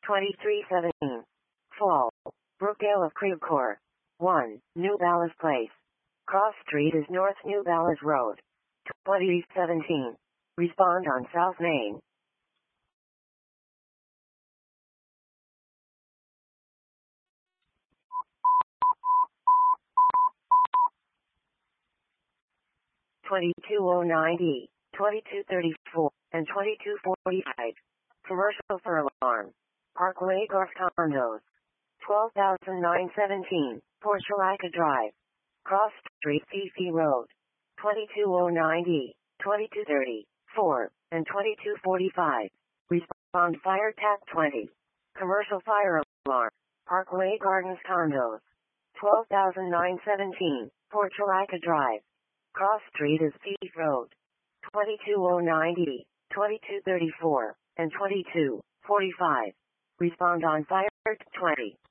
2317. Fall. Brookdale of Creve Coeur. 1. New Ballas Place. Cross Street is North New Ballas Road. 2017. Respond on South Main. (2209D), 2234, and 2245. Commercial for alarm. Parkway Golf Condos. 12,917, Portulaca Drive. Cross Street, Fifi Road. 2209D, 2234, and 2245. Respond Fire Tap 20. Commercial fire alarm. Parkway Gardens Condos. 12,917, Portulaca Drive. Cross Street is Fifi Road. 2209D, 2234, and 2245. Respond on Fire 20.